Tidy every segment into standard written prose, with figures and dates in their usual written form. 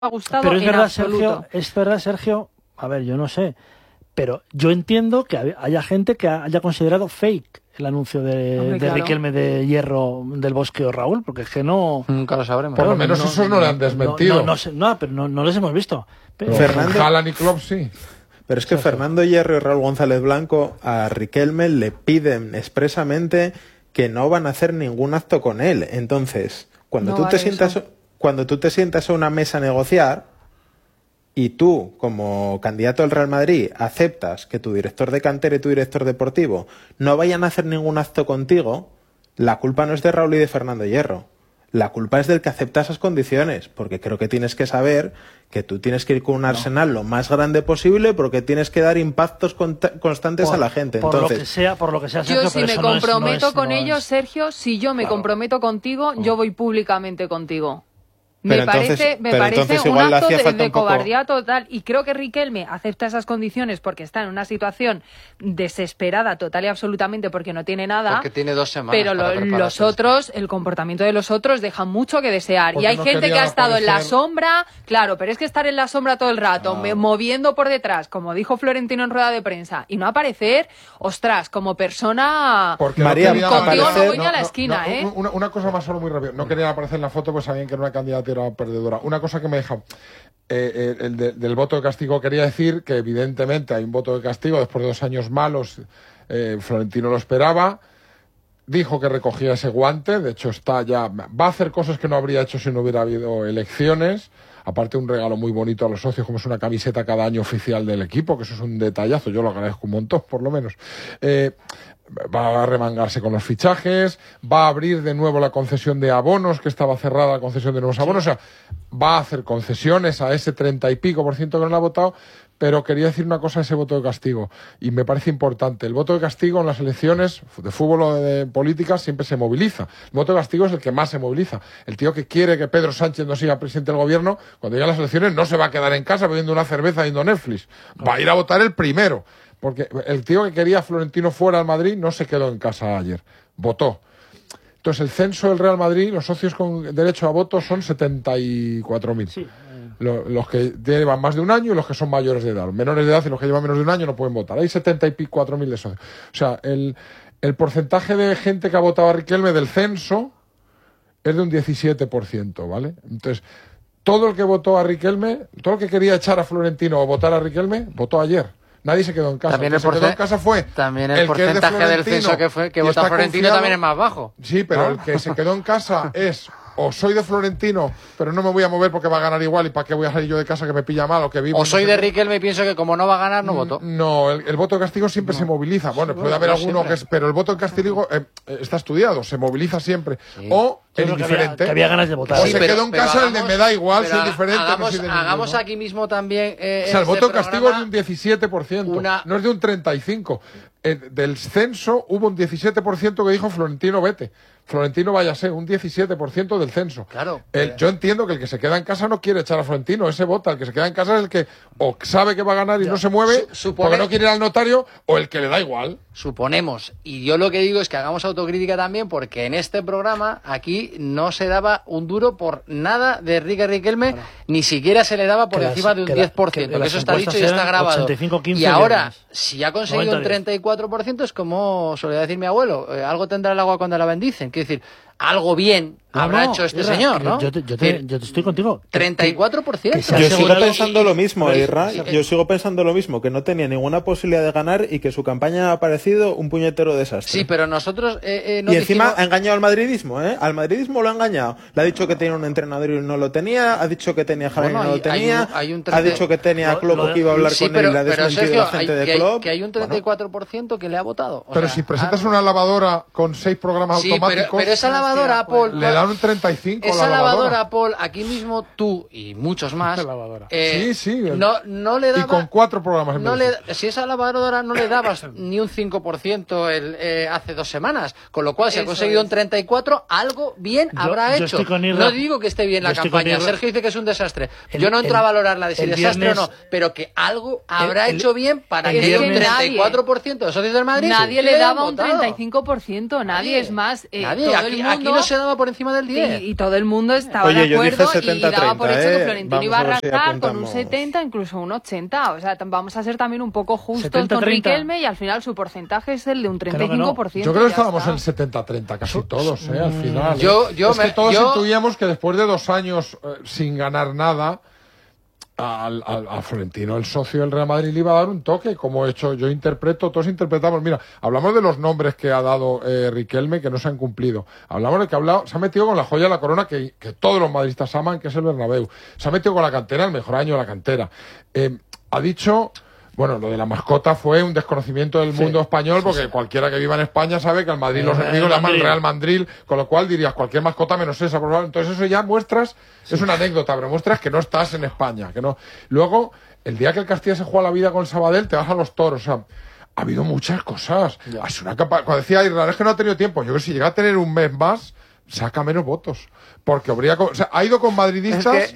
ha gustado pero es en verdad, absoluto. Es verdad, Sergio, a ver, yo no sé, pero yo entiendo que haya gente que haya considerado fake el anuncio de claro. Riquelme de Hierro del Bosque o Raúl, porque es que no... Nunca lo sabremos. Por lo menos esos no le han desmentido. Pero no les hemos visto. Pero, Fernando, Haaland y Klopp sí. pero es que Fernando Hierro y Raúl González Blanco a Riquelme le piden expresamente que no van a hacer ningún acto con él. Entonces, cuando tú te sientas a una mesa a negociar y tú, como candidato al Real Madrid, aceptas que tu director de cantera y tu director deportivo no vayan a hacer ningún acto contigo, la culpa no es de Raúl y de Fernando Hierro. La culpa es del que acepta esas condiciones, porque creo que tienes que saber que tú tienes que ir con un arsenal lo más grande posible, porque tienes que dar impactos constantes a la gente. Por Entonces, lo que sea, Sergio, Yo si pero me eso comprometo con no ellos, es. Sergio, si yo me comprometo contigo, yo voy públicamente contigo. Pero Me parece entonces un igual le acto hacía falta de un poco... cobardía total, y creo que Riquelme acepta esas condiciones porque está en una situación desesperada total y absolutamente porque no tiene nada. Porque tiene 2 semanas. Pero los otros, el comportamiento de los otros deja mucho que desear. Porque Y hay no gente que querían ha estado en la aparecer. sombra, claro, pero es que estar en la sombra todo el rato, moviendo por detrás, como dijo Florentino en rueda de prensa, y no aparecer, ostras, como persona... Porque María, no querían contigo aparecer- no voy ni a la esquina, ¿eh? Una cosa más solo muy rápido. No querían aparecer en la foto, pues sabían que era una candidatura perdedora. Una cosa que me deja... del voto de castigo quería decir que evidentemente hay un voto de castigo después de 2 años malos. Florentino lo esperaba. Dijo que recogía ese guante. De hecho, va a hacer cosas que no habría hecho si no hubiera habido elecciones. Aparte, un regalo muy bonito a los socios, como es una camiseta cada año oficial del equipo, que eso es un detallazo. Yo lo agradezco un montón, por lo menos. Va a remangarse con los fichajes, va a abrir de nuevo la concesión de abonos, que estaba cerrada la concesión de nuevos abonos, o sea, va a hacer concesiones a ese 30 y pico % que no le ha votado, pero quería decir una cosa a ese voto de castigo, y me parece importante. El voto de castigo en las elecciones de fútbol o de política siempre se moviliza. El voto de castigo es el que más se moviliza. El tío que quiere que Pedro Sánchez no siga presidente del gobierno, cuando llegan las elecciones no se va a quedar en casa bebiendo una cerveza viendo Netflix, va a ir a votar el primero. Porque el tío que quería a Florentino fuera al Madrid no se quedó en casa ayer, votó. Entonces el censo del Real Madrid, los socios con derecho a voto son 74.000. Sí. Los que llevan más de un año y los que son mayores de edad. Los menores de edad y los que llevan menos de un año no pueden votar. Hay 74.000 de socios. O sea, el porcentaje de gente que ha votado a Riquelme del censo es de un 17%, ¿vale? Entonces, todo el que votó a Riquelme, todo el que quería echar a Florentino o votar a Riquelme, votó ayer. Nadie se quedó en casa. También el que se quedó en casa fue también el el que es de porcentaje del Florentino censo que y vota está Florentino confiado. también es más bajo. Sí, pero ¿no? el que se quedó en casa es o soy de Florentino, pero no me voy a mover porque va a ganar igual y para qué voy a salir yo de casa que me pilla mal o que vivo. O no soy sé de qué. Riquelme y pienso que como no va a ganar, no voto. No, el voto de castigo siempre se moviliza. Bueno, puede haber no alguno siempre. que es, pero el voto de castigo está estudiado, se moviliza siempre. Sí. O Yo el creo que indiferente. había ganas de votar. O Sí, se quedó en casa el de me da igual, pero soy diferente, no hagamos, soy de ninguno. hagamos aquí mismo también. O sea, el voto de castigo es de un 17%, no es de un 35%. Del censo hubo un 17% que dijo Florentino vete. Florentino váyase, un 17% del censo. Claro. Yo entiendo que el que se queda en casa no quiere echar a Florentino, ese vota. El que se queda en casa es el que o sabe que va a ganar y no se mueve porque no quiere ir al notario, o el que le da igual. Suponemos, y yo lo que digo es que hagamos autocrítica también, porque en este programa aquí no se daba un duro por nada de Enrique Riquelme, ni siquiera se le daba por Que encima las- de un que 10%, que las eso está dicho y encuestas está eran grabado. 85-15 Y ahora, viernes. si ha conseguido un 90-10. 34%, es como solía decir mi abuelo, algo tendrá el agua cuando la bendicen. Quiero decir, algo bien habrá hecho este Irra, señor, ¿no? Yo te estoy contigo. 34%. que se ha Yo sigo asegurado- pensando lo mismo, Irra. sí, Yo sigo pensando lo mismo, que no tenía ninguna posibilidad de ganar y que su campaña ha parecido un puñetero desastre. Sí, pero nosotros no y encima dijimos- ha engañado al madridismo, ¿eh? Al madridismo lo ha engañado. Le ha dicho que tenía un entrenador y no lo tenía, ha dicho que tenía Javi y Bueno, no lo hay tenía, un ha dicho que tenía a Klopp lo- que iba a hablar Sí, con él y le ha desmentido Sergio, la gente de Klopp. que hay un 34% que le ha votado. O Pero sea, si presentas una lavadora con 6 programas Sí, automáticos, pero esa lavadora, Apple, le dan un 35 a esa la lavadora, Paul, aquí mismo tú y muchos más, La lavadora. Sí. no le Y daba, con 4 programas en no vez le, si esa lavadora no le dabas ni un 5% hace 2 semanas, con lo cual se ha Eso conseguido es. un 34, algo bien habrá yo hecho. estoy con Irra. No digo que esté bien la Yo estoy con campaña, Irra. Sergio dice que es un desastre. El- Yo no entro el- a valorarla de si el desastre o viernes- no, pero que algo habrá el- hecho bien para es que haya un que nadie- 34% de socios del Madrid Nadie que le hayan daba un votado. 35%, nadie es más. Nadie. Todo Aquí, el mundo hablando. Aquí no se daba por encima del 10. Y todo el mundo estaba Oye, de yo dije acuerdo 70, y daba por 30, hecho que Florentino Vamos iba a a ver si arrasar con un apuntamos. 70, incluso un 80. O sea, vamos a ser también un poco justos 70, con 30. Riquelme y al final su porcentaje es el de un 35%. Yo creo que ya estábamos está. en 70-30 casi todos, al final. Yo es que me- todos yo- intuíamos que después de 2 años sin ganar nada, a Florentino, el socio del Real Madrid, le iba a dar un toque, como he hecho, todos interpretamos. Mira, hablamos de los nombres que ha dado Riquelme que no se han cumplido. Hablamos de que se ha metido con la joya de la corona que todos los madridistas aman, que es el Bernabéu. Se ha metido con la cantera, el mejor año de la cantera. Ha dicho... Bueno, lo de la mascota fue un desconocimiento del mundo español, porque cualquiera que viva en España sabe que al Madrid los enemigos le llaman Real Madrid, con lo cual dirías cualquier mascota menos esa. Por favor. Entonces eso ya muestras, es una anécdota, pero muestras que no estás en España. Que no. Luego, el día que el Castilla se juega la vida con Sabadell, te vas a los toros. O sea, ha habido muchas cosas. Cuando decía Israel, es que no ha tenido tiempo. Yo creo que si llega a tener un mes más, saca menos votos. Porque ha ido con madridistas,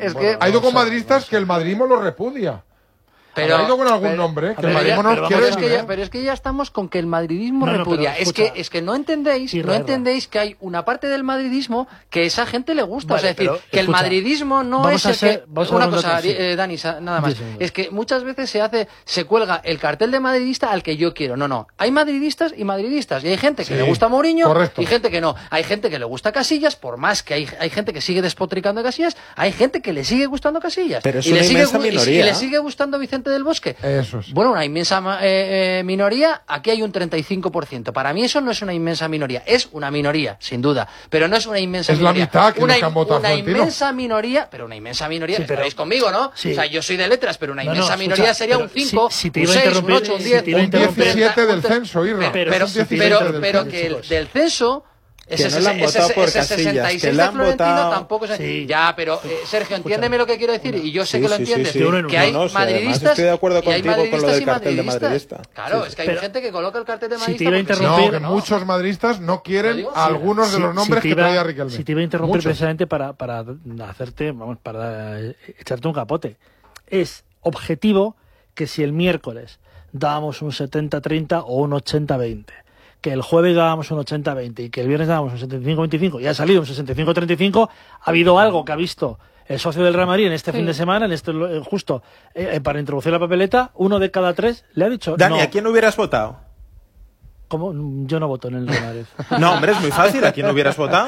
que el madridismo lo repudia. Pero, ha ido con algún nombre, que el madridismo no pero quiere. vamos a ver. Pero es que ya estamos con que el madridismo No, no, repudia. pero escucha. Es que no entendéis que hay una parte del madridismo que a esa gente le gusta. Vale, es decir, pero, que el escucha, madridismo no vamos es a el ser- que... vamos a Una ver un cosa, dato, sí. Dani, nada más. 10 segundos. Es que muchas veces se cuelga el cartel de madridista al que yo quiero. No. Hay madridistas y madridistas. Y hay gente que Sí, le gusta Mourinho correcto. y gente que no. Hay gente que le gusta Casillas, por más que hay gente que sigue despotricando de Casillas, hay gente que le sigue gustando Casillas. Pero es y una le sigue, inmensa minoría. y le sigue gustando Vicente del Bosque. Eso es. Bueno, una inmensa minoría, aquí hay un 35%. Para mí eso no es una inmensa minoría, es una minoría, sin duda, pero no es una inmensa Es la minoría. mitad que una, los que han votado a una Florentino. inmensa minoría, pero una inmensa minoría, Sí, pero- estaréis conmigo, ¿no? Sí. O sea, yo soy de letras, pero una No, no, inmensa escucha, minoría sería pero un 5, si te un iba a 6, un interrumpir, 8, un si 10, te iba a un interrumpir. 17 del censo, Irra. Pero pero, si te iba a pero, interrumpir, pero que chicos. del censo... Que no le han votado por Casillas, 66 que le de han Florentino votado- tampoco es... Sí. Ya, pero Sergio, entiéndeme lo que quiero decir, y yo sé Sí, que lo sí, entiendes, sí, sí. Uno en que uno. hay No, no, si además madridistas estoy de acuerdo y hay contigo con lo madridistas del y cartel de madridistas. madridista. Claro, Sí. es que hay Pero- gente que coloca el cartel de Si madridista te iba a porque sí, interrumpir- No, que muchos madridistas no Lo quieren digo, a algunos de los nombres te que iba- traía Riquelme. Si te iba a interrumpir Muchos. precisamente para hacerte, para echarte un capote. Es objetivo que si el miércoles dábamos un 70-30 o un 80-20, que el jueves dábamos un 80-20 y que el viernes dábamos un 75-25 y ha salido un 65-35, ha habido algo que ha visto el socio del Real Madrid en este fin de semana, justo para introducir la papeleta, 1 de cada 3 le ha dicho Dani, no. ¿a quién hubieras votado? ¿Cómo? Yo no voto en el Real Madrid. No, hombre, es muy fácil. ¿A quién hubieras votado?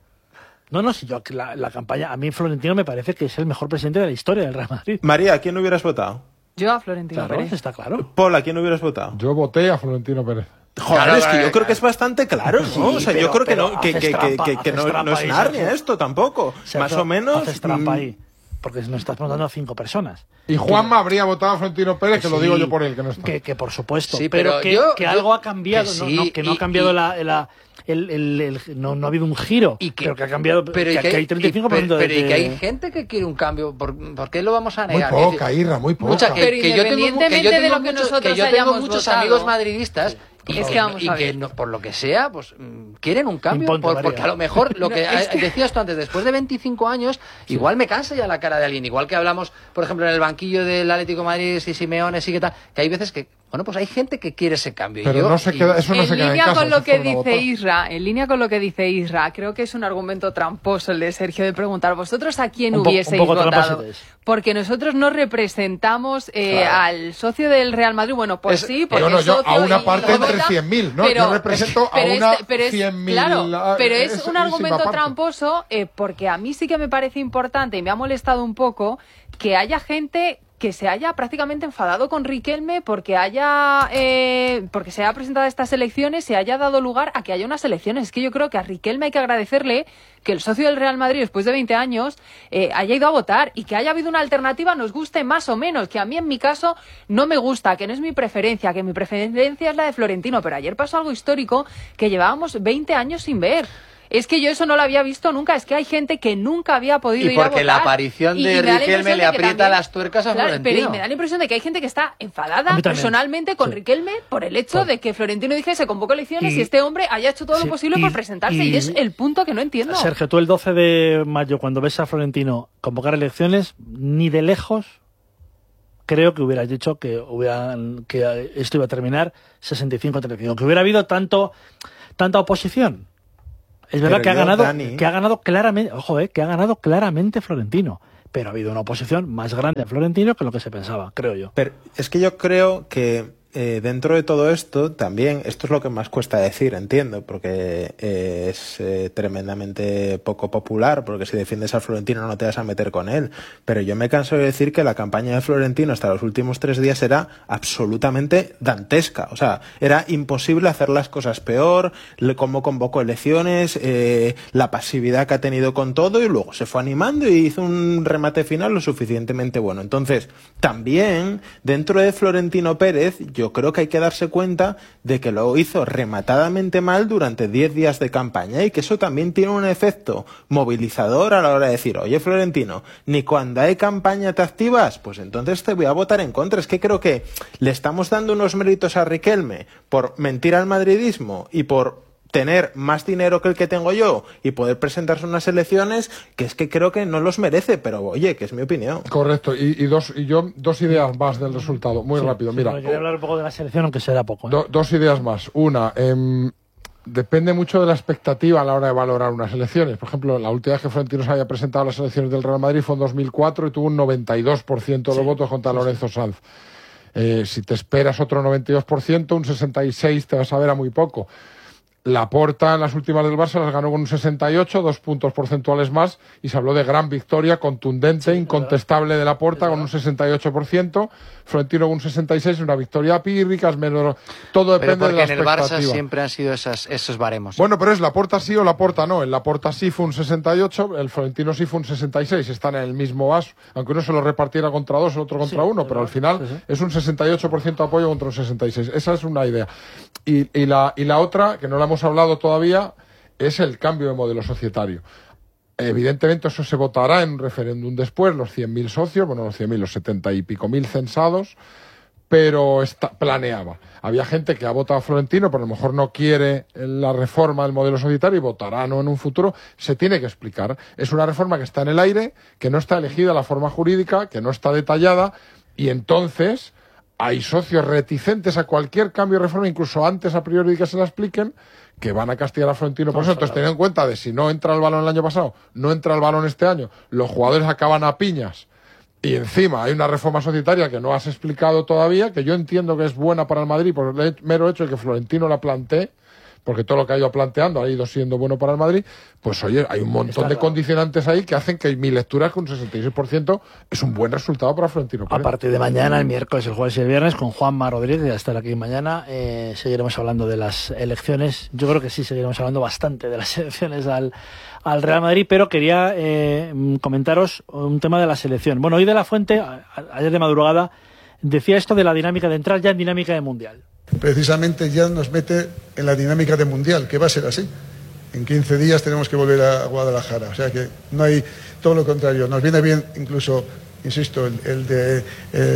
No, si yo la campaña, a mí Florentino me parece que es el mejor presidente de la historia del Real Madrid. María, ¿a quién hubieras votado? Yo a Florentino Claro, Pérez. está claro. Paul, ¿a quién hubieras votado? Yo voté a Florentino Pérez. Joder, Claro, es que yo claro, creo que es bastante claro, ¿no? Sí, O sea, yo pero- creo que pero no, que haces trampa, haces no trampa es ahí, Narnia Sergio. esto tampoco. Sergio, Más o menos. haces trampa ahí, porque nos estás preguntando a 5 personas. Y Juanma habría votado a Florentino Pérez, que lo Sí, digo yo por él, que no está. Que por supuesto, Sí, pero pero que yo- algo ha cambiado, que no, sí, que no ha y- cambiado y- no ha habido un giro, pero que ha cambiado, pero y que hay 35% pero y de... que hay gente que quiere un cambio, ¿por qué lo vamos a Muy negar? poca, Irra, muy poca. Mucha, Pero que yo tengo, independientemente de lo que muchos, nosotros que yo tengo hayamos muchos votado, amigos madridistas es que vamos a ver. por lo que sea, pues quieren un cambio, Imponte, María. porque a lo mejor lo que es que- decías tú antes, después de 25 años, igual me cansa ya la cara de alguien, igual que hablamos, por ejemplo, en el banquillo del Atlético de Madrid, y Simeone, y que tal, que hay veces que, bueno, pues hay gente que quiere ese cambio. y Pero yo- no se y- queda, eso no En se queda en línea casa. con lo se que fueron a dice votar. Isra, en línea con lo que dice Isra, creo que es un argumento tramposo el de Sergio de preguntar vosotros a quién Un poco hubieseis trampa votado. sí es. Porque nosotros no representamos al socio del Real Madrid. Bueno, pues Es- sí, porque No, no, es yo socio a una y parte no entre vota, 100.000, ¿no? Yo represento a una 100.000. Claro, pero es un ínfima argumento parte. tramposo porque a mí sí que me parece importante y me ha molestado un poco que haya gente que se haya prácticamente enfadado con Riquelme porque se haya presentado a estas elecciones, se haya dado lugar a que haya unas elecciones. Es que yo creo que a Riquelme hay que agradecerle que el socio del Real Madrid, después de 20 años, haya ido a votar y que haya habido una alternativa, nos guste más o menos, que a mí en mi caso no me gusta, que no es mi preferencia, que mi preferencia es la de Florentino, pero ayer pasó algo histórico que llevábamos 20 años sin ver. Es que yo eso no lo había visto nunca, es que hay gente que nunca había podido Y ir a porque votar. la aparición Y de me da la Riquelme impresión le de que aprieta también- las tuercas a Claro, Florentino. pero y me da la impresión de que hay gente que está enfadada A mí también. personalmente con Sí. Riquelme por el hecho de que Florentino dijese se convocó elecciones y, Y- este hombre haya hecho todo sí, lo posible y- por presentarse. Y, y- es el punto que no entiendo. Sergio, tú el 12 de mayo, cuando ves a Florentino convocar elecciones, ni de lejos creo que hubieras dicho que esto iba a terminar 65-35, que hubiera habido tanta oposición. Es verdad que Dani, ha ganado claramente, ojo, que ha ganado claramente Florentino. Pero ha habido una oposición más grande a Florentino que lo que se pensaba, creo yo. Pero es que yo creo que dentro de todo esto, también, esto es lo que más cuesta decir, entiendo, porque es tremendamente poco popular, porque si defiendes al Florentino no te vas a meter con él, pero yo me canso de decir que la campaña de Florentino hasta los últimos 3 días era absolutamente dantesca, o sea, era imposible hacer las cosas peor, cómo convocó elecciones, la pasividad que ha tenido con todo, y luego se fue animando y hizo un remate final lo suficientemente bueno. Entonces, también, dentro de Florentino Pérez, yo creo que hay que darse cuenta de que lo hizo rematadamente mal durante 10 días de campaña y que eso también tiene un efecto movilizador a la hora de decir, oye Florentino, ni cuando hay campaña te activas, pues entonces te voy a votar en contra. Es que creo que le estamos dando unos méritos a Riquelme por mentir al madridismo y por tener más dinero que el que tengo yo y poder presentarse unas elecciones que es que creo que no los merece, pero oye, que es mi opinión. Correcto, y dos ideas más del resultado, muy rápido. Mira, quería hablar un poco de la selección, aunque será poco. Dos ideas más. Una, depende mucho de la expectativa a la hora de valorar unas elecciones. Por ejemplo, la última vez que Florentino se había presentado a las elecciones del Real Madrid fue en 2004 y tuvo un 92% de los votos contra Lorenzo Sanz. Si te esperas otro 92%, un 66% te vas a ver a muy poco. Laporta en las últimas del Barça las ganó con un 68, 2 puntos porcentuales más, y se habló de gran victoria contundente, incontestable de Laporta con un 68%, Florentino con un 66%, una victoria pírrica, todo depende de la expectativa. Pero porque en el Barça siempre han sido esos baremos. Bueno, pero es Laporta sí o Laporta no. El Laporta sí fue un 68, el Florentino sí fue un 66, están en el mismo vaso, aunque uno se lo repartiera contra 2, el otro contra 1, pero al final es un 68% de apoyo contra un 66%. Esa es una idea. Y la otra, que no la hemos hablado todavía, es el cambio de modelo societario. Evidentemente eso se votará en un referéndum después, los 100.000 socios, bueno, los 100.000, los 70 y pico mil censados, pero planeaba. Había gente que ha votado a Florentino, pero a lo mejor no quiere la reforma del modelo societario y votará no en un futuro. Se tiene que explicar. Es una reforma que está en el aire, que no está elegida la forma jurídica, que no está detallada, y entonces hay socios reticentes a cualquier cambio de reforma, incluso antes a priori de que se la expliquen, que van a castigar a Florentino por eso. Entonces, teniendo en cuenta de si no entra el balón el año pasado, no entra el balón este año, los jugadores acaban a piñas, y encima hay una reforma societaria que no has explicado todavía, que yo entiendo que es buena para el Madrid por el mero hecho de que Florentino la plantee, porque todo lo que ha ido planteando ha ido siendo bueno para el Madrid, pues oye, hay un montón de condicionantes ahí que hacen que mi lectura es que un 66% es un buen resultado para Florentino Pérez. A partir de mañana, el miércoles, el jueves y el viernes, con Juanma Rodríguez, ya estará aquí mañana, seguiremos hablando de las elecciones. Yo creo que sí, seguiremos hablando bastante de las elecciones al Real Madrid, pero quería comentaros un tema de la selección. Bueno, hoy de la Fuente, ayer de madrugada, decía esto de la dinámica de entrar ya en dinámica de Mundial. Precisamente ya nos mete en la dinámica de Mundial, que va a ser así. En 15 días tenemos que volver a Guadalajara. O sea que no hay, todo lo contrario. Nos viene bien incluso, insisto, el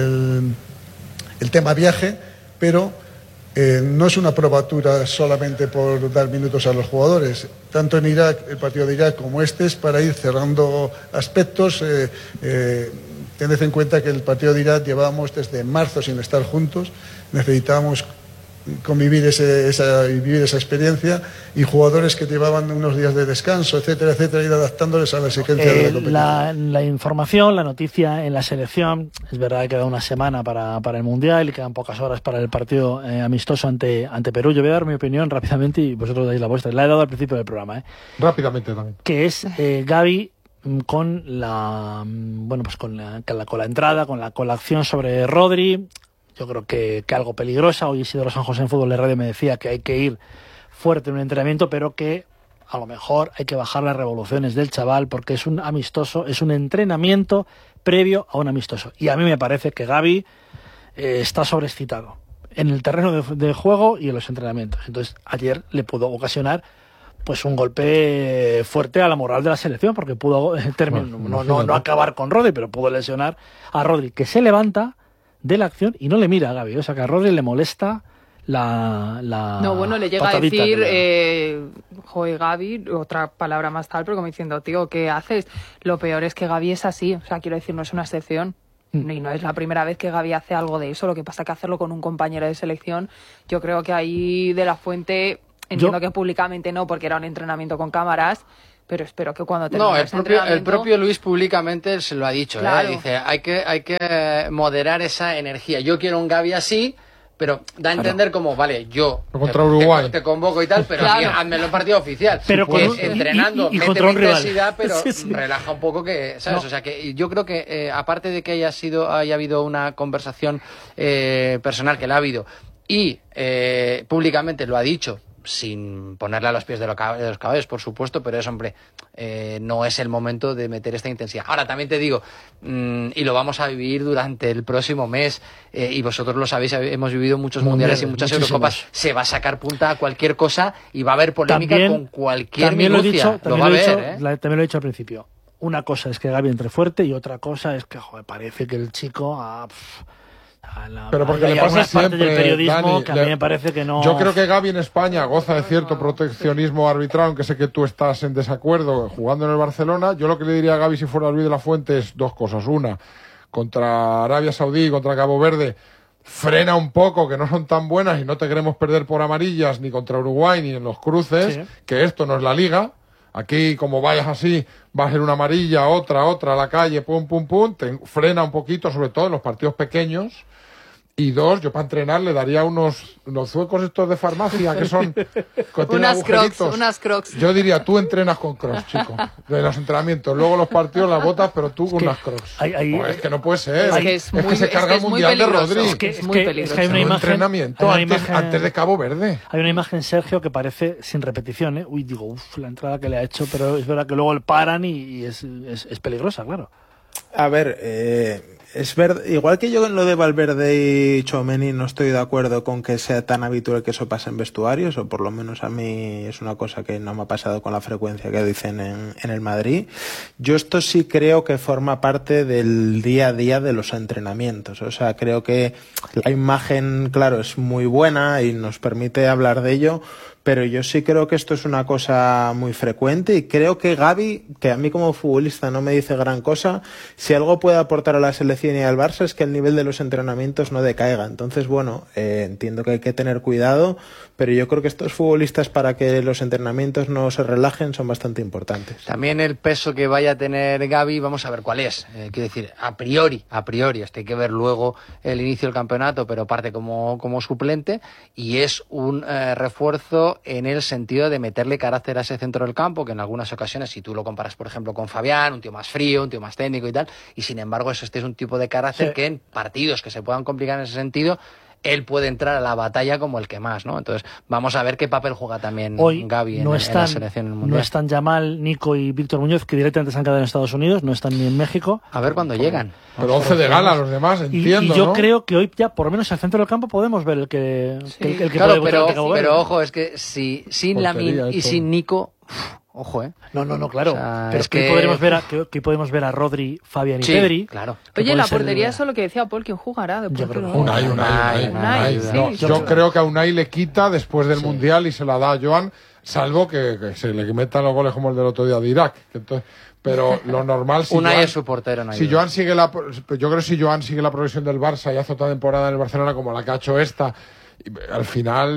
tema viaje, pero no es una probatura solamente por dar minutos a los jugadores. Tanto en Irak, el partido de Irak, como este, es para ir cerrando aspectos. Tened en cuenta que el partido de Irak llevábamos desde marzo sin estar juntos. Necesitábamos convivir vivir esa experiencia, y jugadores que llevaban unos días de descanso, etcétera, etcétera, ir adaptándoles a la exigencia de la competición. La información, la noticia en la selección, es verdad que queda una semana para el Mundial y quedan pocas horas para el partido amistoso ante Perú. Yo voy a dar mi opinión rápidamente y vosotros dais la vuestra. La he dado al principio del programa. Rápidamente también. Que es Gavi con la entrada, con la acción sobre Rodri. Yo creo que algo peligrosa. Hoy Isidoro San José en Fútbol de Radio me decía que hay que ir fuerte en un entrenamiento, pero que a lo mejor hay que bajar las revoluciones del chaval porque es un amistoso, es un entrenamiento previo a un amistoso. Y a mí me parece que Gavi está sobreexcitado en el terreno de juego y en los entrenamientos. Entonces ayer le pudo ocasionar pues un golpe fuerte a la moral de la selección, porque pudo no acabar con Rodri, pero pudo lesionar a Rodri, que se levanta de la acción y no le mira a Gavi. O sea que a Rodri le molesta la no, bueno, le llega a decir joder, Gavi, otra palabra más tal, pero como diciendo, tío, ¿qué haces? Lo peor es que Gavi es así, o sea, quiero decir, no es una excepción. Y no es la primera vez que Gavi hace algo de eso. Lo que pasa es que hacerlo con un compañero de selección, yo creo que ahí De la Fuente Entiendo que públicamente no, porque era un entrenamiento con cámaras, pero espero que cuando termine el propio Luis públicamente se lo ha dicho. Claro. Dice, hay que moderar esa energía. Yo quiero un Gavi así, pero da a entender como, vale, yo contra Uruguay te convoco y tal, pero hazmelo en partido oficial. Pero entrenando, y mete contra un rival. intensidad, pero Sí. relaja un poco, que, ¿sabes? No. O sea, que yo creo que aparte de que haya habido una conversación personal, que la ha habido, y públicamente lo ha dicho, sin ponerle a los pies de los caballos, por supuesto, pero hombre, no es el momento de meter esta intensidad. Ahora, también te digo, y lo vamos a vivir durante el próximo mes, y vosotros lo sabéis, hemos vivido muchos mundiales y muchas Eurocopas, se va a sacar punta a cualquier cosa y va a haber polémica con cualquier minucia. También lo he dicho al principio. Una cosa es que Gavi entre fuerte y otra cosa es que, joder, parece que el chico... pero porque le pasa siempre, del periodismo, Dani, que a mí me parece que no... Yo creo que Gavi en España goza de cierto proteccionismo arbitral, aunque sé que tú estás en desacuerdo jugando en el Barcelona. Yo lo que le diría a Gavi si fuera Luis de la Fuente es dos cosas. Una, contra Arabia Saudí, contra Cabo Verde, frena un poco, que no son tan buenas y no te queremos perder por amarillas ni contra Uruguay ni en los cruces, que esto no es la Liga. Aquí, como vayas así, va a ser una amarilla, otra, a la calle, pum, te frena un poquito, sobre todo en los partidos pequeños. Y dos, yo para entrenar le daría unos zuecos estos de farmacia que son... unas crocs. Yo diría, tú entrenas con crocs, chico, de los entrenamientos. Luego los partidos las botas, pero tú con unas crocs. Es que no puede ser. Es que se carga el Mundial de Rodri. Es muy peligroso. Es que hay una imagen, entrenamiento antes de Cabo Verde. Hay una imagen, Sergio, que parece sin repetición, ¿eh? La entrada que le ha hecho, pero es verdad que luego le paran y es peligrosa, claro. A ver, es verdad, igual que yo en lo de Valverde y Tchouaméni no estoy de acuerdo con que sea tan habitual que eso pase en vestuarios, o por lo menos a mí es una cosa que no me ha pasado con la frecuencia que dicen en el Madrid. Yo esto sí creo que forma parte del día a día de los entrenamientos. O sea, creo que la imagen, claro, es muy buena y nos permite hablar de ello, pero yo sí creo que esto es una cosa muy frecuente y creo que Gavi, que a mí como futbolista no me dice gran cosa, si algo puede aportar a la selección y al Barça es que el nivel de los entrenamientos no decaiga. Entonces, bueno, entiendo que hay que tener cuidado, pero yo creo que estos futbolistas, para que los entrenamientos no se relajen, son bastante importantes. También el peso que vaya a tener Gavi, vamos a ver cuál es. Quiero decir, a priori, hasta hay que ver luego el inicio del campeonato, pero parte como suplente, y es un refuerzo en el sentido de meterle carácter a ese centro del campo, que en algunas ocasiones, si tú lo comparas, por ejemplo, con Fabián, un tío más frío, un tío más técnico y tal, y sin embargo este es un tipo de carácter que en partidos que se puedan complicar en ese sentido, él puede entrar a la batalla como el que más, ¿no? Entonces, vamos a ver qué papel juega también Gavi en la selección mundial. No están Yamal, Nico y Víctor Muñoz, que directamente se han quedado en Estados Unidos, no están ni en México. A ver cuándo llegan. Pero 11 de gala los demás, entiendo, y yo ¿no? creo que hoy ya, por lo menos al centro del campo, podemos ver el que claro, puede pero ojo, es que si sin Lamine y sin Nico... Ojo, No, claro. O sea, pero es que podemos ver a Rodri, Fabián y Pedri. Claro. Oye, la portería, eso es lo que decía Paul, ¿quién jugará? Yo creo que Unai. Yo creo que a Unai le quita después del Mundial y se la da a Joan, salvo que se le metan los goles como el del otro día de Irak. Pero lo normal... Unai es su portero. Yo creo que si Joan sigue la progresión del Barça y hace otra temporada en el Barcelona como la que ha hecho esta... Al final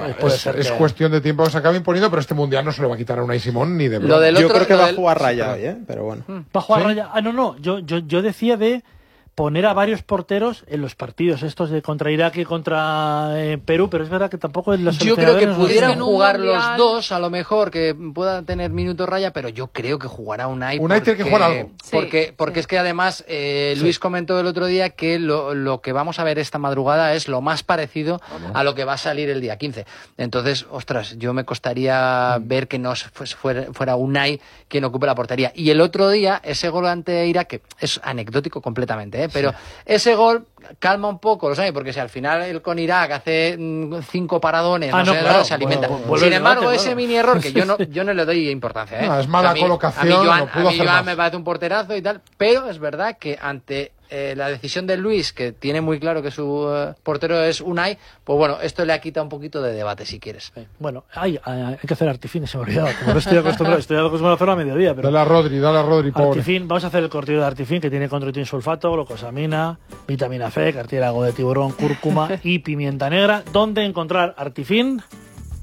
es cuestión de tiempo que se acabe imponiendo, pero este mundial no se lo va a quitar a Unai Simón ni de broma. Yo creo que va a jugar Raya hoy, pero bueno. ¿Va a jugar Raya? No. Yo decía de poner a varios porteros en los partidos estos de contra Irak y contra Perú, pero es verdad que tampoco en los... Yo creo que pudieran jugar los dos, a lo mejor, que puedan tener minutos Raya, pero yo creo que jugará Unai. Unai tiene que jugar algo. Porque es que además Luis comentó el otro día que lo que vamos a ver esta madrugada es lo más parecido a lo que va a salir el día 15. Entonces, ostras, yo me costaría ver que no fuera Unai quien ocupe la portería. Y el otro día, ese gol ante Irak, que es anecdótico completamente, pero ese gol calma un poco, ¿sabes? Porque si al final él con Irak hace 5 paradones, se alimenta. Sin embargo, ese mini error, que yo no le doy importancia, ¿eh? Es mala colocación. A mí Joan me parece un porterazo y tal, pero es verdad que ante la decisión de Luis, que tiene muy claro que su portero es Unai, pues bueno, esto le ha quitado un poquito de debate, si quieres. Bueno, hay que hacer Artifin, se me ha olvidado. Como no estoy acostumbrado a hacerlo a mediodía. Pero... Dale a Rodri, pobre. Artifin, vamos a hacer el cortillo de Artifin, que tiene controitin sulfato, glucosamina, vitamina C, cartílago de tiburón, cúrcuma y pimienta negra. ¿Dónde encontrar Artifin?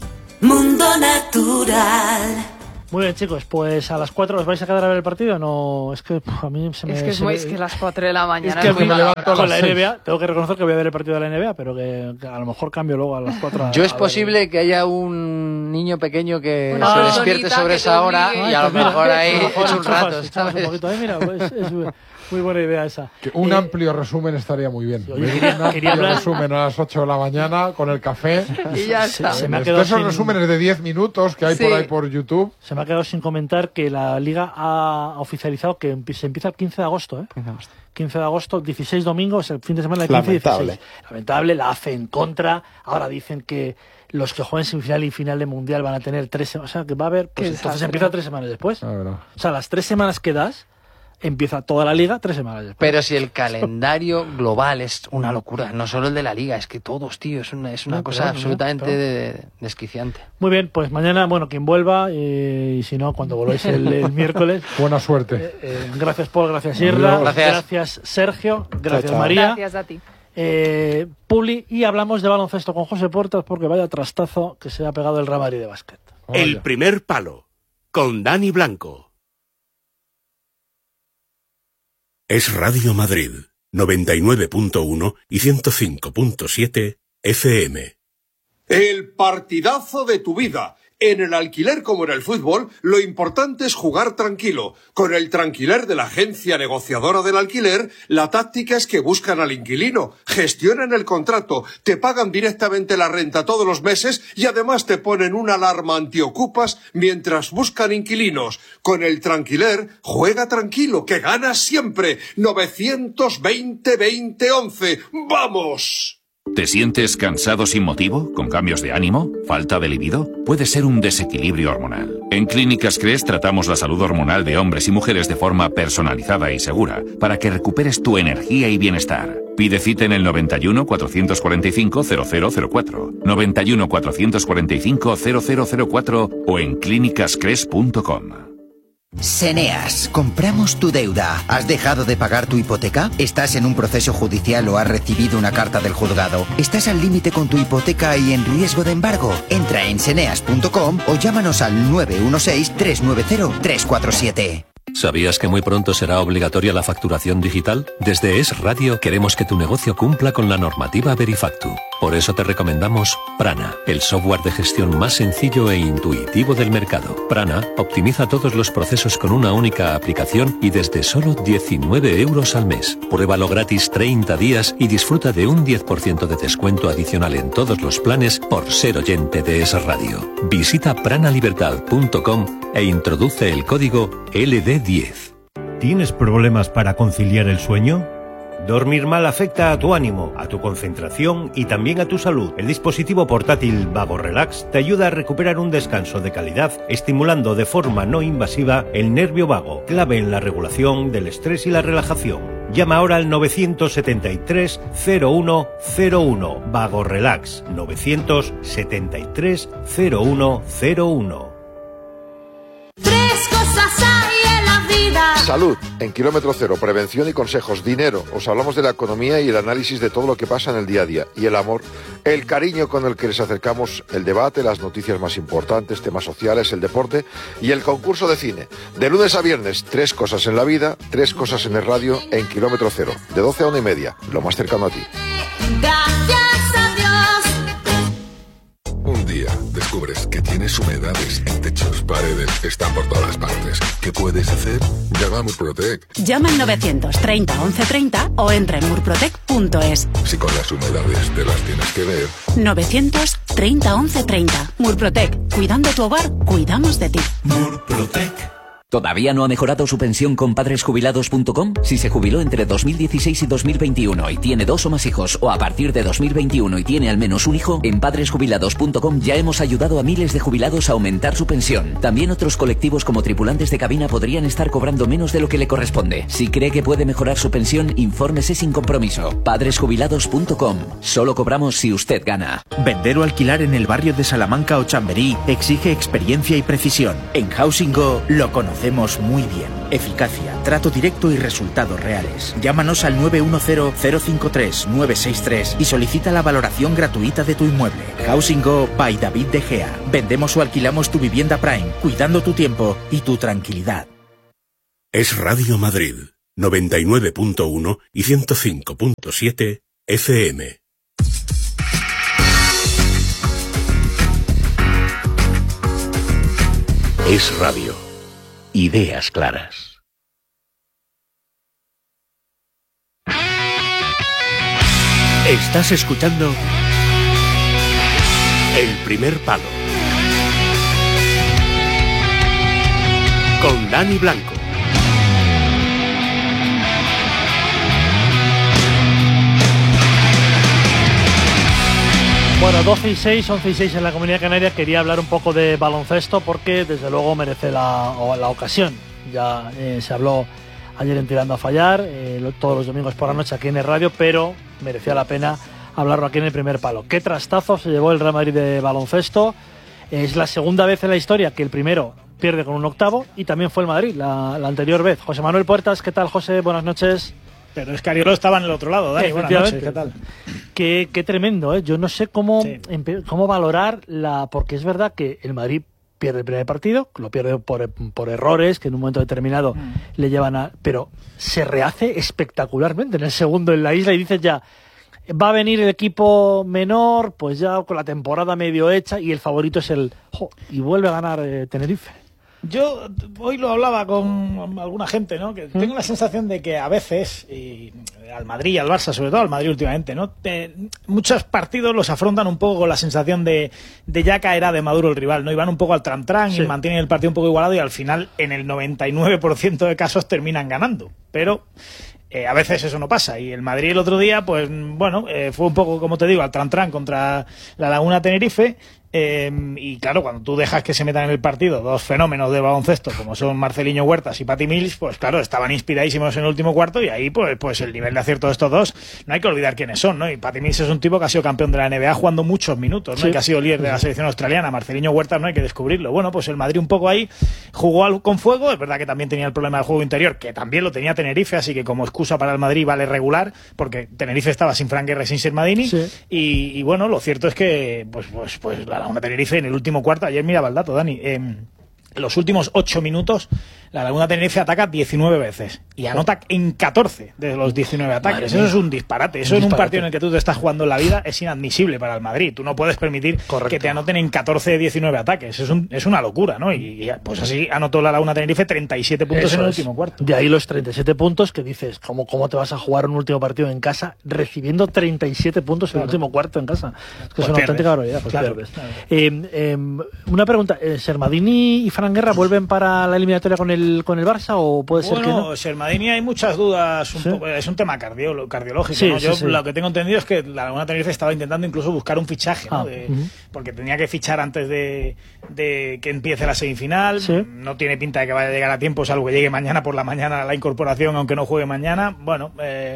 Mundo Natural. Muy bien, chicos, pues a las 4 os vais a quedar a ver el partido. No, es que a mí se me... Es que las 4 de la mañana es que muy me levanto con la 6. NBA. Tengo que reconocer que voy a ver el partido de la NBA, pero que a lo mejor cambio luego a las 4. Yo es posible que haya un niño pequeño que Una se despierte personita sobre que esa te hora obligue. y a lo mejor ahí echamos echa un rato, un ¿sabes? poquito. Mira, pues es muy buena idea esa. Que un amplio resumen estaría muy bien. Oye, Un amplio resumen a las 8 de la mañana con el café. Y ya está. Se me ha De quedado esos sin- resúmenes de 10 minutos que hay Sí. por ahí por YouTube. Se me ha quedado sin comentar que la Liga ha oficializado que se empieza el 15 de agosto. 15 de agosto, 16 domingos, el fin de semana de 15 y 16. Lamentable, la hace en contra. Ahora dicen que los que jueguen semifinal y final de Mundial van a tener 3 semanas. O sea, que va a haber... Pues Qué entonces desastre. empieza 3 semanas después. A ver, O sea, las 3 semanas que das, empieza toda la Liga 3 semanas después. Pero si el calendario global es una locura, no solo el de la Liga, es que todos, tío, es una No, cosa claro, absolutamente claro. desquiciante. Muy bien, pues mañana, bueno, quien vuelva, y si no, cuando volváis el miércoles. buena suerte. Gracias, Paul, gracias, Irra. Gracias. Gracias, Sergio. Gracias, chao. María. Gracias a ti. Publi, y hablamos de baloncesto con José Portas, porque vaya trastazo que se ha pegado el Real Madrid de básquet. El primer palo, con Dani Blanco. Es Radio Madrid, 99.1 y 105.7 FM. El partidazo de tu vida. En el alquiler como en el fútbol, lo importante es jugar tranquilo. Con el Tranquiler de la agencia negociadora del alquiler, la táctica es que buscan al inquilino, gestionan el contrato, te pagan directamente la renta todos los meses y además te ponen una alarma antiocupas mientras buscan inquilinos. Con el Tranquiler, juega tranquilo, que ganas siempre. 920-2011. ¡Vamos! ¿Te sientes cansado sin motivo? ¿Con cambios de ánimo? ¿Falta de libido? Puede ser un desequilibrio hormonal. En Clínicas Cres tratamos la salud hormonal de hombres y mujeres de forma personalizada y segura, para que recuperes tu energía y bienestar. Pide cita en el 91 445 0004, 91 445 0004 o en clínicascres.com. Seneas, compramos tu deuda. ¿Has dejado de pagar tu hipoteca? ¿Estás en un proceso judicial o has recibido una carta del juzgado? ¿Estás al límite con tu hipoteca y en riesgo de embargo? Entra en seneas.com o llámanos al 916-390-347. ¿Sabías que muy pronto será obligatoria la facturación digital? Desde Es Radio queremos que tu negocio cumpla con la normativa Verifactu. Por eso te recomendamos Prana, el software de gestión más sencillo e intuitivo del mercado. Prana optimiza todos los procesos con una única aplicación y desde solo 19 euros al mes. Pruébalo gratis 30 días y disfruta de un 10% de descuento adicional en todos los planes por ser oyente de Es Radio. Visita pranalibertad.com e introduce el código LD10. ¿Tienes problemas para conciliar el sueño? Dormir mal afecta a tu ánimo, a tu concentración y también a tu salud. El dispositivo portátil Vago Relax te ayuda a recuperar un descanso de calidad, estimulando de forma no invasiva el nervio vago, clave en la regulación del estrés y la relajación. Llama ahora al 973 0101. Vago Relax 973 0101. Tres cosas hay en la vida. Salud, en Kilómetro Cero, prevención y consejos, dinero, os hablamos de la economía y el análisis de todo lo que pasa en el día a día, y el amor, el cariño con el que les acercamos, el debate, las noticias más importantes, temas sociales, el deporte y el concurso de cine. De lunes a viernes, 3 cosas en la vida, 3 cosas en el radio, en Kilómetro Cero, de 12 a 1:30, lo más cercano a ti. Gracias a Dios. Un día descubres que tienes humedades en techos, paredes, están por todas partes. ¿Qué puedes hacer? Llama a Murprotec. Llama al 930 1130 o entra en murprotec.es. Si con las humedades te las tienes que ver. 930 1130. Murprotec. Cuidando tu hogar, cuidamos de ti. Murprotec. ¿Todavía no ha mejorado su pensión con padresjubilados.com? Si se jubiló entre 2016 y 2021 y tiene 2 o más hijos, o a partir de 2021 y tiene al menos un hijo, en padresjubilados.com ya hemos ayudado a miles de jubilados a aumentar su pensión. También otros colectivos como tripulantes de cabina podrían estar cobrando menos de lo que le corresponde. Si cree que puede mejorar su pensión, infórmese sin compromiso. Padresjubilados.com. Solo cobramos si usted gana. Vender o alquilar en el barrio de Salamanca o Chamberí exige experiencia y precisión. En Housing Go lo conocemos hacemos muy bien. Eficacia, trato directo y resultados reales. Llámanos al 910-053-963 y solicita la valoración gratuita de tu inmueble. Housing Go by David De Gea. Vendemos o alquilamos tu vivienda Prime, cuidando tu tiempo y tu tranquilidad. Es Radio Madrid, 99.1 y 105.7 FM. Es Radio. Ideas claras. Estás escuchando El Primer Palo con Dani Blanco. Bueno, 12 y 6, 11 y 6 en la Comunidad Canaria. Quería hablar un poco de baloncesto porque desde luego merece la ocasión. Ya se habló ayer en Tirando a Fallar, todos los domingos por la noche aquí en el radio, pero merecía la pena hablarlo aquí en El Primer Palo. ¿Qué trastazo se llevó el Real Madrid de baloncesto? Es la segunda vez en la historia que el primero pierde con un octavo y también fue el Madrid la anterior vez. José Manuel Puertas, ¿qué tal, José? Buenas noches. Pero es que Ariolo estaba en el otro lado, Dani. Buenas noches, ¿qué tal? Qué tremendo, ¿eh? Yo no sé cómo valorar porque es verdad que el Madrid pierde el primer partido, lo pierde por errores que en un momento determinado le llevan a... Pero se rehace espectacularmente en el segundo en la isla y dices ya, va a venir el equipo menor, pues ya con la temporada medio hecha y el favorito es y vuelve a ganar Tenerife. Yo hoy lo hablaba con alguna gente, ¿no? Que tengo la sensación de que a veces, y al Madrid y al Barça, sobre todo al Madrid últimamente, ¿no? Muchos partidos los afrontan un poco con la sensación de ya caerá de maduro el rival, ¿no? Y van un poco al tran-tran y mantienen el partido un poco igualado y al final, en el 99% de casos, terminan ganando. Pero a veces eso no pasa. Y el Madrid el otro día, pues bueno, fue un poco, como te digo, al tran-tran contra la Laguna Tenerife. Y claro, cuando tú dejas que se metan en el partido dos fenómenos de baloncesto como son Marceliño Huertas y Patty Mills, pues claro, estaban inspiradísimos en el último cuarto y ahí pues el nivel de acierto de estos dos no hay que olvidar quiénes son, ¿no? Y Patty Mills es un tipo que ha sido campeón de la NBA jugando muchos minutos, ¿no? Y que ha sido líder de la selección australiana. Marceliño Huertas no hay que descubrirlo. Bueno, pues el Madrid un poco ahí jugó con fuego. Es verdad que también tenía el problema del juego interior, que también lo tenía Tenerife, así que como excusa para el Madrid vale regular, porque Tenerife estaba sin Frank Guerre, sin Sermadini, y bueno, lo cierto es que pues la Laguna Tenerife en el último cuarto, ayer miraba el dato, Dani, los últimos 8 minutos la Laguna Tenerife ataca 19 veces y anota en 14 de los 19 ataques. Eso es un disparate. Eso en un partido en el que tú te estás jugando en la vida es inadmisible para el Madrid. Tú no puedes permitir que te anoten en 14 de 19 ataques. Es una locura, ¿no? Y pues así anotó la Laguna Tenerife 37 puntos en el último cuarto. De ahí los 37 puntos que dices, ¿cómo te vas a jugar un último partido en casa recibiendo 37 puntos en el último cuarto en casa? Es que es una auténtica barbaridad. Pues pierdes. Una pregunta, ¿Sermadini y Fran Guerra vuelven para la eliminatoria con el Barça o puede ser que no? Bueno, Sermadini hay muchas dudas, es un tema cardiológico, ¿no? Yo lo que tengo entendido es que la Laguna Tenerife estaba intentando incluso buscar un fichaje, ¿no? Porque tenía que fichar antes de que empiece la semifinal. No tiene pinta de que vaya a llegar a tiempo, salvo que llegue mañana por la mañana la incorporación, aunque no juegue mañana. Bueno,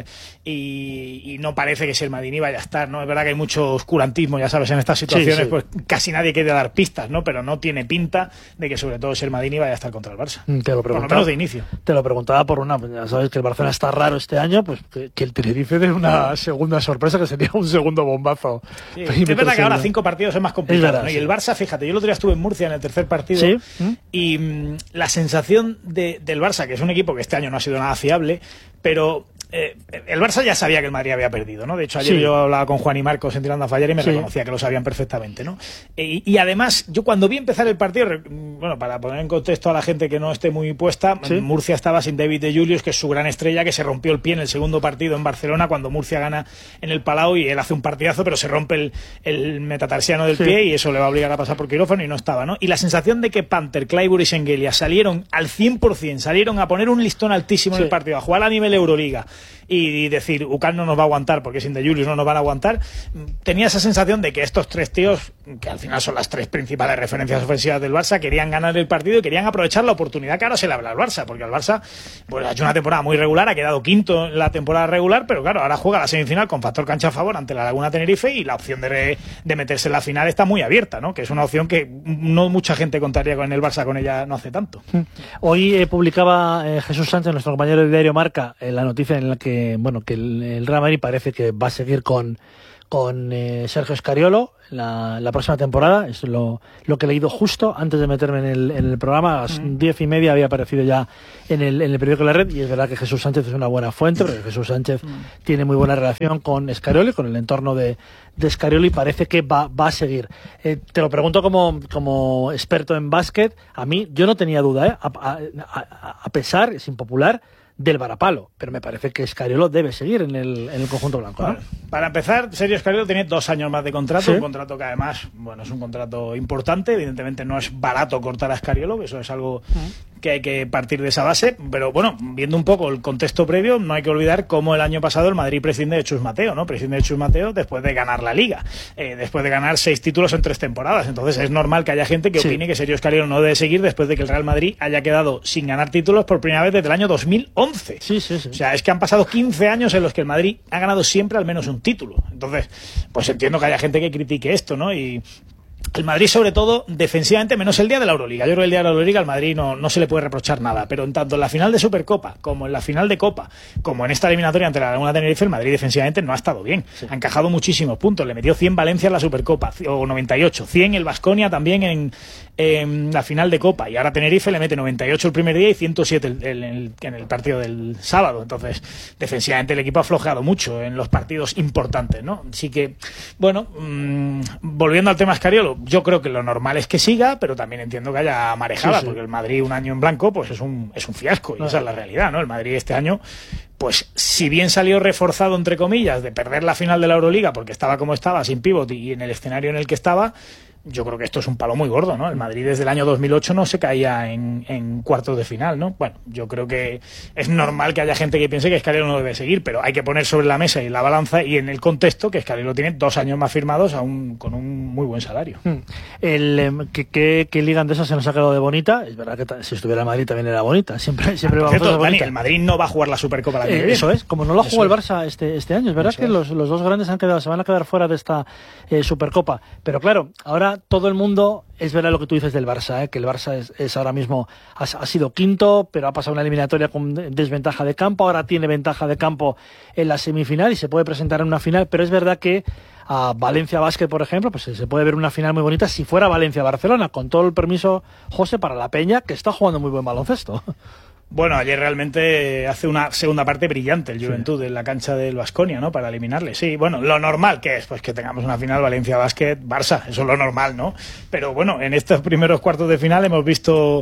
y no parece que Sermadini vaya a estar, ¿no? Es verdad que hay mucho oscurantismo, ya sabes, en estas situaciones, pues casi nadie quiere dar pistas, ¿no? Pero no tiene pinta de que sobre todo Sermadini vaya a estar contra el Barça. Por lo menos de inicio. Te lo preguntaba ya sabes que el Barcelona está raro este año, pues que el Tenerife dé una segunda sorpresa, que sería un segundo bombazo. Sí, es verdad que ahora 5 partidos es más complicado, ¿no? Y el Barça, fíjate, yo el otro día estuve en Murcia en el tercer partido y la sensación del Barça, que es un equipo que este año no ha sido nada fiable, pero el Barça ya sabía que el Madrid había perdido, ¿no? De hecho, ayer yo hablaba con Juan y Marcos en Tirando a Fallar y me reconocía que lo sabían perfectamente, ¿no? Y además, yo cuando vi empezar el partido, bueno, para poner en contexto a la gente que no esté muy puesta, Murcia estaba sin David de Julius, que es su gran estrella, que se rompió el pie en el segundo partido en Barcelona cuando Murcia gana en el Palau y él hace un partidazo, pero se rompe el metatarsiano del pie y eso le va a obligar a pasar por quirófano y no estaba, ¿no? Y la sensación de que Panther, Clayburgh y Schengelia salieron al 100%, salieron a poner un listón altísimo en el partido, a jugar a nivel Euroliga, y decir, UCAN no nos va a aguantar porque sin De Julius no nos van a aguantar. Tenía esa sensación de que estos tres tíos, que al final son las tres principales referencias ofensivas del Barça, querían ganar el partido y querían aprovechar la oportunidad que ahora se le habla al Barça, porque el Barça pues, ha hecho una temporada muy regular, ha quedado quinto en la temporada regular, pero claro, ahora juega la semifinal con factor cancha a favor ante la Laguna Tenerife y la opción de meterse en la final está muy abierta, ¿no? Que es una opción que no mucha gente contaría con el Barça con ella no hace tanto. Hoy publicaba Jesús Sánchez, nuestro compañero del diario Marca, la noticia en la que el Real Madrid parece que va a seguir con Sergio Scariolo la próxima temporada. Es lo que he leído justo antes de meterme en el programa. A las 10:30 había aparecido ya en el periódico La Red, y es verdad que Jesús Sánchez es una buena fuente, porque Jesús Sánchez tiene muy buena relación con Scariolo, con el entorno de Scariolo, y parece que va a seguir. Te lo pregunto como experto en básquet. A mí, yo no tenía duda, a pesar, es impopular, del varapalo, pero me parece que Scariolo debe seguir en el conjunto blanco, ¿no? Bueno, para empezar, Sergio Scariolo tiene 2 años más de contrato, ¿sí? Un contrato que además, bueno, es un contrato importante, evidentemente no es barato cortar a Scariolo, eso es algo que hay que partir de esa base, pero bueno, viendo un poco el contexto previo, no hay que olvidar cómo el año pasado el Madrid prescinde de Chus Mateo, ¿no? Prescinde de Chus Mateo después de ganar la Liga, después de ganar 6 títulos en 3 temporadas, entonces es normal que haya gente que opine que Sergio Scariolo no debe seguir después de que el Real Madrid haya quedado sin ganar títulos por primera vez desde el año 2011. Sí. O sea, es que han pasado 15 años en los que el Madrid ha ganado siempre al menos un título. Entonces, pues entiendo que haya gente que critique esto, ¿no? Y el Madrid, sobre todo, defensivamente, menos el día de la Euroliga. Yo creo que el día de la Euroliga al Madrid no se le puede reprochar nada, pero en tanto en la final de Supercopa, como en la final de Copa, como en esta eliminatoria ante la Laguna Tenerife, el Madrid defensivamente no ha estado bien. Ha encajado muchísimos puntos. Le metió 100 Valencia en la Supercopa, o 98, 100 el Baskonia también en la final de Copa, y ahora Tenerife le mete 98 el primer día y 107 en el partido del sábado. Entonces, defensivamente el equipo ha aflojado mucho en los partidos importantes, ¿no? Así que, bueno, volviendo al tema Scariolo, yo creo que lo normal es que siga, pero también entiendo que haya marejada, porque el Madrid un año en blanco pues es un fiasco, y esa es la realidad, ¿no? El Madrid este año, pues si bien salió reforzado, entre comillas, de perder la final de la Euroliga porque estaba como estaba, sin pívot y en el escenario en el que estaba, yo creo que esto es un palo muy gordo, ¿no? El Madrid desde el año 2008 no se caía en cuartos de final, ¿no? Bueno, yo creo que es normal que haya gente que piense que Scariolo no debe seguir, pero hay que poner sobre la mesa y la balanza y en el contexto que Scariolo tiene 2 años más firmados con un muy buen salario. ¿Qué liga andesa se nos ha quedado de bonita? Es verdad que si estuviera el Madrid también era bonita. Siempre vamos a ser bonita. El Madrid no va a jugar la Supercopa la que viene. Eso es, como no lo jugó el Barça este año. Es verdad que los dos grandes se van a quedar fuera de esta Supercopa. Pero claro, ahora todo el mundo, es verdad lo que tú dices del Barça, que el Barça es ahora mismo, ha sido quinto, pero ha pasado una eliminatoria con desventaja de campo, ahora tiene ventaja de campo en la semifinal y se puede presentar en una final, pero es verdad que a Valencia Basket, por ejemplo, pues se puede ver una final muy bonita si fuera Valencia-Barcelona, con todo el permiso, José, para la Peña, que está jugando muy buen baloncesto. Bueno, ayer realmente hace una segunda parte brillante el Juventud en la cancha del Baskonia, ¿no? Para eliminarle. Sí, bueno, lo normal que es, pues que tengamos una final Valencia Basket Barça, eso es lo normal, ¿no? Pero bueno, en estos primeros cuartos de final hemos visto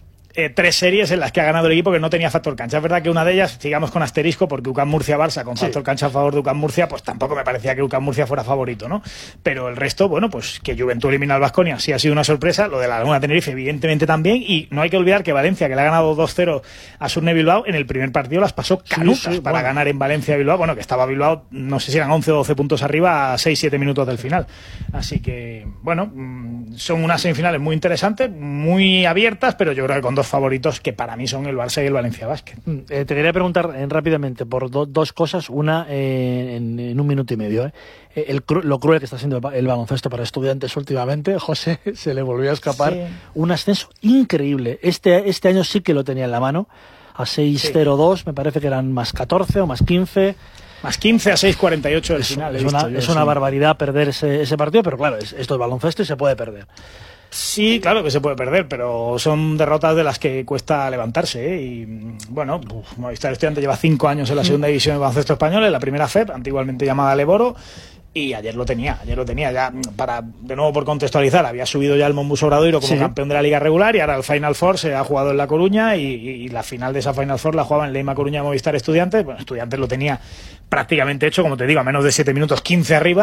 3 series en las que ha ganado el equipo que no tenía factor cancha. Es verdad que una de ellas, sigamos con asterisco, porque UCAM Murcia-Barça con factor cancha a favor de UCAM Murcia, pues tampoco me parecía que UCAM Murcia fuera favorito, ¿no? Pero el resto, bueno, pues que Juventud elimina al Baskonia sí ha sido una sorpresa, lo de la Laguna Tenerife evidentemente también, y no hay que olvidar que Valencia, que le ha ganado 2-0 a Surne Bilbao, en el primer partido las pasó canutas para ganar en Valencia-Bilbao, bueno, que estaba Bilbao, no sé si eran 11 o 12 puntos arriba a 6-7 minutos del final. Así que, bueno, son unas semifinales muy interesantes, muy abiertas, pero yo creo que con 2 favoritos que para mí son el Barça y el Valencia Basket. Te quería preguntar rápidamente por 2 cosas, una en 1 minuto y medio. Lo cruel que está siendo el baloncesto para Estudiantes últimamente, José, se le volvió a escapar un ascenso increíble. Este año sí que lo tenía en la mano, a 6-0-2, me parece que eran más 14 o más 15. Más 15 a 6-48 del final. Es una barbaridad perder ese partido, pero claro, esto es baloncesto y se puede perder. Sí, claro que se puede perder, pero son derrotas de las que cuesta levantarse, ¿eh? Y bueno, Movistar Estudiantes lleva 5 años en la segunda división del baloncesto español, en la primera FEP, antiguamente llamada Leboro, y ayer lo tenía ya, para, de nuevo por contextualizar, había subido ya el Monbus Obradoiro como campeón de la Liga regular, y ahora el Final Four se ha jugado en La Coruña, y la final de esa Final Four la jugaba en Leima Coruña Movistar Estudiantes. Bueno, Estudiantes lo tenía prácticamente hecho, como te digo, a menos de 7 minutos, 15 arriba,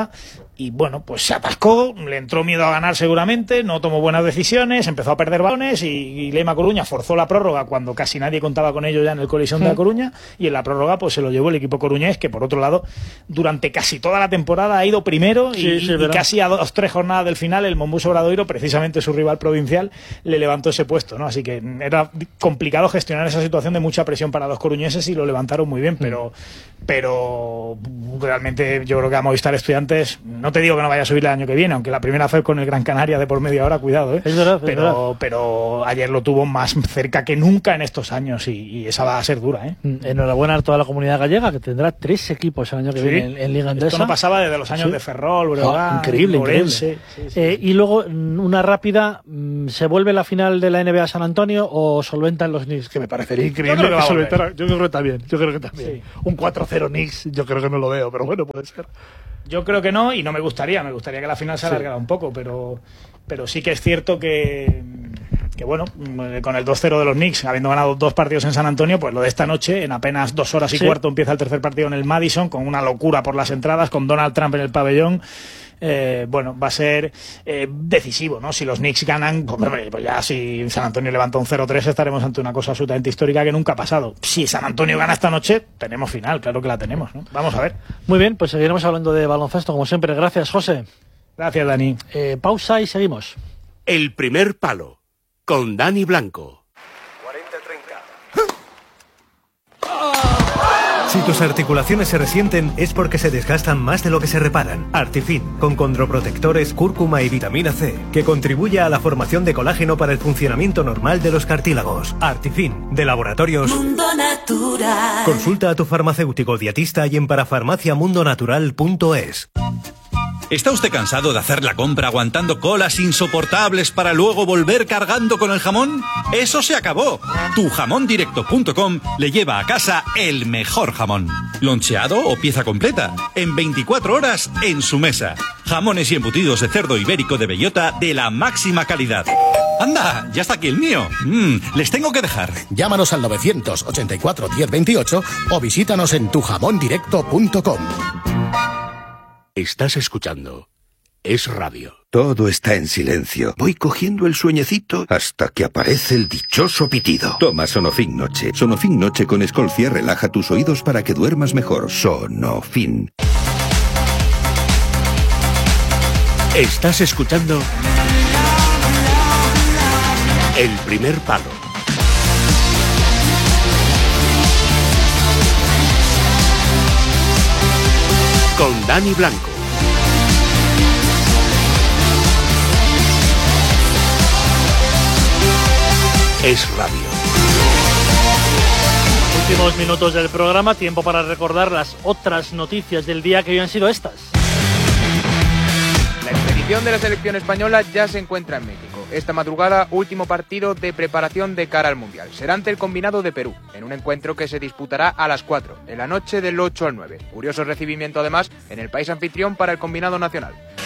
y bueno, pues se atascó, le entró miedo a ganar seguramente, no tomó buenas decisiones, empezó a perder balones y Lema Coruña forzó la prórroga cuando casi nadie contaba con ello ya en el Coliseum de La Coruña, y en la prórroga pues se lo llevó el equipo coruñés, que por otro lado durante casi toda la temporada ha ido primero y casi a 2-3 jornadas del final el Mombuso Obradoiro, precisamente su rival provincial, le levantó ese puesto, ¿no? Así que era complicado gestionar esa situación de mucha presión para los coruñeses y lo levantaron muy bien, pero realmente yo creo que a Movistar Estudiantes, no te digo que no vaya a subir el año que viene, aunque la primera fue con el Gran Canaria de por media hora, cuidado, Es verdad, pero ayer lo tuvo más cerca que nunca en estos años y esa va a ser dura, Enhorabuena a toda la comunidad gallega, que tendrá 3 equipos el año que viene en Liga Endesa. Esto no pasaba desde los años de Ferrol, Breogán, increíble. Y luego, una rápida, ¿se vuelve la final de la NBA San Antonio o solventan los Knicks? Que me parecería increíble que solventaran. Yo creo que también. Sí. Un 4-0 Knicks, yo creo que no lo veo, pero bueno, puede ser. Yo creo que no, y no me gustaría que la final se alargara un poco, pero sí que es cierto que bueno, con el 2-0 de los Knicks, habiendo ganado 2 partidos en San Antonio, pues lo de esta noche, en apenas 2 horas y cuarto empieza el tercer partido en el Madison, con una locura por las entradas, con Donald Trump en el pabellón. Bueno, va a ser decisivo, ¿no? Si los Knicks ganan, pues ya si San Antonio levanta un 0-3 estaremos ante una cosa absolutamente histórica que nunca ha pasado. Si San Antonio gana esta noche, tenemos final, claro que la tenemos, ¿no? Vamos a ver. Muy bien, pues seguiremos hablando de baloncesto como siempre. Gracias, José. Gracias, Dani. Pausa y seguimos. El primer palo, con Dani Blanco. Si tus articulaciones se resienten es porque se desgastan más de lo que se reparan. Artifin, con condroprotectores, cúrcuma y vitamina C, que contribuye a la formación de colágeno para el funcionamiento normal de los cartílagos. Artifin, de Laboratorios Mundo Natural. Consulta a tu farmacéutico dietista y en parafarmaciamundonatural.es. ¿Está usted cansado de hacer la compra aguantando colas insoportables para luego volver cargando con el jamón? ¡Eso se acabó! Tujamondirecto.com le lleva a casa el mejor jamón. Loncheado o pieza completa. En 24 horas en su mesa. Jamones y embutidos de cerdo ibérico de bellota de la máxima calidad. ¡Anda! Ya está aquí el mío. Les tengo que dejar. Llámanos al 984 1028 o visítanos en tujamondirecto.com. Estás escuchando Es Radio. Todo está en silencio. Voy cogiendo el sueñecito hasta que aparece el dichoso pitido. Toma Sonofin Noche. Sonofin Noche con Escolcia relaja tus oídos para que duermas mejor. Sonofin. Estás escuchando El primer palo. Con Dani Blanco. Es Radio. Últimos minutos del programa, tiempo para recordar las otras noticias del día que hoy han sido estas. La expedición de la selección española ya se encuentra en México. Esta madrugada, último partido de preparación de cara al Mundial. Será ante el combinado de Perú, en un encuentro que se disputará a las 4, en la noche del 8 al 9. Curioso recibimiento además en el país anfitrión para el combinado nacional.